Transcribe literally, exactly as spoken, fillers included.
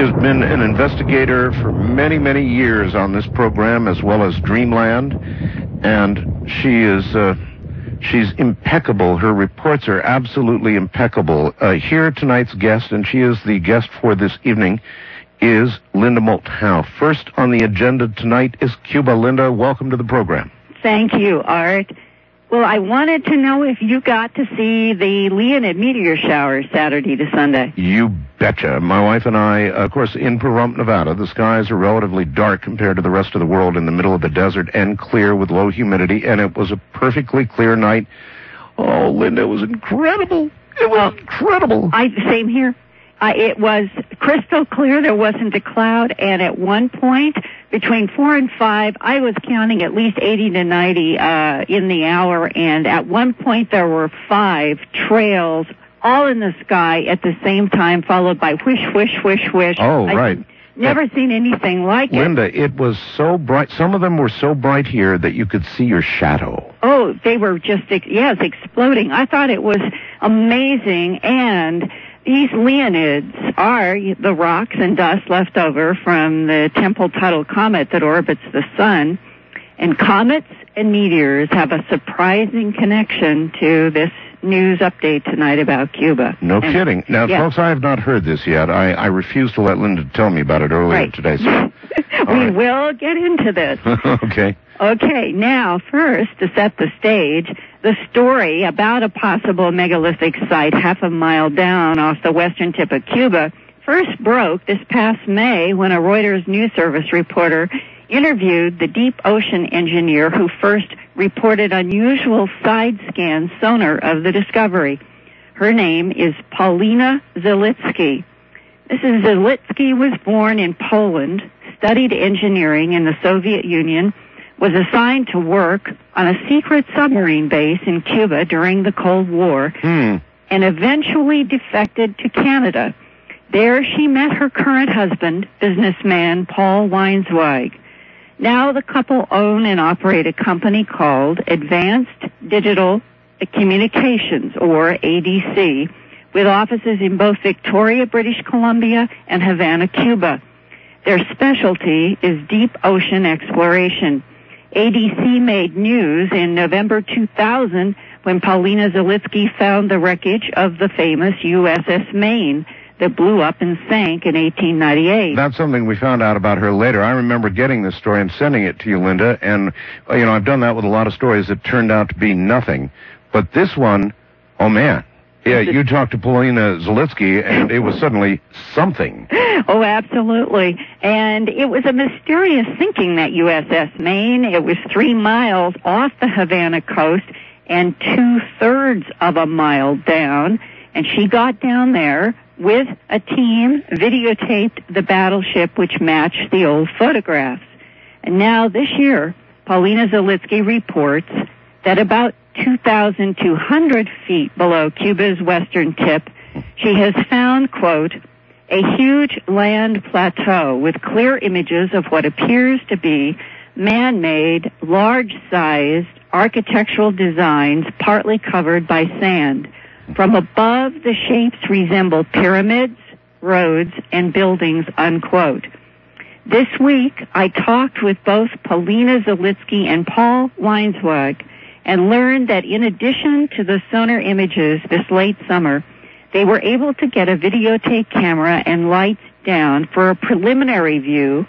has been an investigator for many, many years on this program, as well as Dreamland, and she is uh, she's impeccable. Her reports are absolutely impeccable. Uh, here, tonight's guest, and she is the guest for this evening, is Linda Moult Howe. First on the agenda tonight is Cuba. Linda, welcome to the program. Thank you, Art. Well, I wanted to know if you got to see the Leonid meteor shower Saturday to Sunday. You betcha. My wife and I, of course, in Pahrump, Nevada, the skies are relatively dark compared to the rest of the world in the middle of the desert and clear with low humidity, and it was a perfectly clear night. Oh, Linda, it was incredible. It was uh, incredible. I, same here. Uh, it was crystal clear. There wasn't a cloud, and at one point, between four and five, I was counting at least eighty to ninety uh, in the hour, and at one point there were five trails all in the sky at the same time, followed by whish, whish, whish, whish. Oh, I've right. Never yeah. seen anything like it. Linda, it was so bright. Some of them were so bright here that you could see your shadow. Oh, they were just, yes, exploding. I thought it was amazing, and these Leonids are the rocks and dust left over from the Tempel-Tuttle comet that orbits the sun. And comets and meteors have a surprising connection to this news update tonight about Cuba. No and, kidding. Now, yeah. folks, I have not heard this yet. I, I refuse to let Linda tell me about it earlier right. today. So. we right. will get into this. Okay. Okay, now, first, to set the stage, the story about a possible megalithic site half a mile down off the western tip of Cuba first broke this past May when a Reuters news service reporter interviewed the deep ocean engineer who first reported unusual side-scan sonar of the discovery. Her name is Paulina Zalitsky. Missus Zalitsky was born in Poland, studied engineering in the Soviet Union, was assigned to work on a secret submarine base in Cuba during the Cold War, hmm. and eventually defected to Canada. There she met her current husband, businessman Paul Weinzweig. Now the couple own and operate a company called Advanced Digital Communications, or A D C, with offices in both Victoria, British Columbia, and Havana, Cuba. Their specialty is deep ocean exploration. A D C made news in November two thousand when Paulina Zalitsky found the wreckage of the famous U S S Maine that blew up and sank in eighteen ninety-eight. That's something we found out about her later. I remember getting this story and sending it to you, Linda, and, you know, I've done that with a lot of stories that turned out to be nothing. But this one, oh, man. Yeah, you talked to Paulina Zalitsky, and it was suddenly something. Oh, absolutely. And it was a mysterious sinking, that U S S Maine. It was three miles off the Havana coast and two-thirds of a mile down. And she got down there with a team, videotaped the battleship, which matched the old photographs. And now this year, Paulina Zalitsky reports that about two thousand two hundred feet below Cuba's western tip, she has found, quote, a huge land plateau with clear images of what appears to be man-made, large-sized architectural designs partly covered by sand. From above, the shapes resemble pyramids, roads, and buildings, unquote. This week, I talked with both Paulina Zalitsky and Paul Weinzweig and learned that in addition to the sonar images this late summer, they were able to get a videotape camera and lights down for a preliminary view